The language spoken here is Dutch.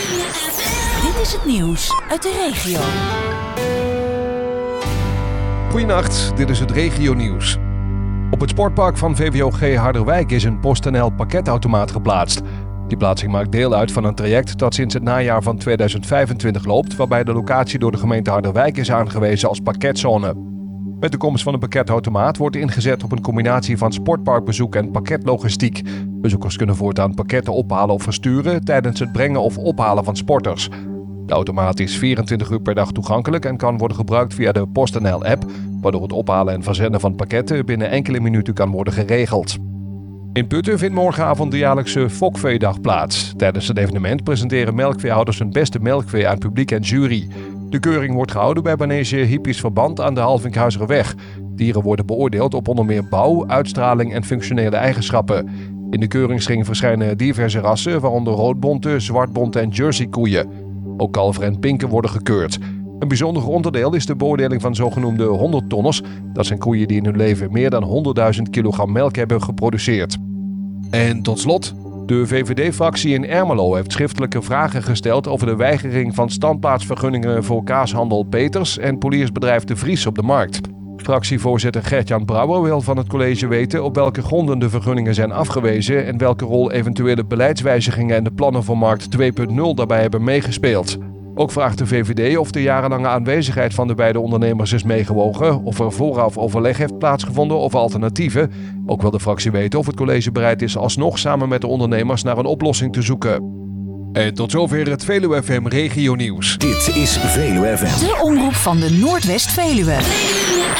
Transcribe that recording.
Dit is het nieuws uit de regio. Goedenacht, dit is het regionieuws. Op het sportpark van VVOG Harderwijk is een PostNL pakketautomaat geplaatst. Die plaatsing maakt deel uit van een traject dat sinds het najaar van 2025 loopt, waarbij de locatie door de gemeente Harderwijk is aangewezen als pakketzone. Met de komst van een pakketautomaat wordt ingezet op een combinatie van sportparkbezoek en pakketlogistiek. Bezoekers kunnen voortaan pakketten ophalen of versturen tijdens het brengen of ophalen van sporters. De automaat is 24 uur per dag toegankelijk en kan worden gebruikt via de PostNL-app, waardoor het ophalen en verzenden van pakketten binnen enkele minuten kan worden geregeld. In Putten vindt morgenavond de jaarlijkse Fokveedag plaats. Tijdens het evenement presenteren melkveehouders hun beste melkvee aan publiek en jury. De keuring wordt gehouden bij Manege Hippisch Verband aan de Halvinkhuizerweg. Dieren worden beoordeeld op onder meer bouw, uitstraling en functionele eigenschappen. In de keuringsring verschijnen diverse rassen, waaronder roodbonten, zwartbonten en jerseykoeien. Ook kalver en pinken worden gekeurd. Een bijzonder onderdeel is de beoordeling van zogenoemde 100-tonners. Dat zijn koeien die in hun leven meer dan 100.000 kilogram melk hebben geproduceerd. En tot slot, de VVD-fractie in Ermelo heeft schriftelijke vragen gesteld over de weigering van standplaatsvergunningen voor kaashandel Peters en poliersbedrijf De Vries op de markt. Fractievoorzitter Gert-Jan Brouwer wil van het college weten op welke gronden de vergunningen zijn afgewezen en welke rol eventuele beleidswijzigingen en de plannen voor Markt 2.0 daarbij hebben meegespeeld. Ook vraagt de VVD of de jarenlange aanwezigheid van de beide ondernemers is meegewogen, of er vooraf overleg heeft plaatsgevonden of alternatieven. Ook wil de fractie weten of het college bereid is alsnog samen met de ondernemers naar een oplossing te zoeken. En tot zover het Veluwe FM Regionieuws. Dit is Veluwe FM. De omroep van de Noordwest-Veluwe.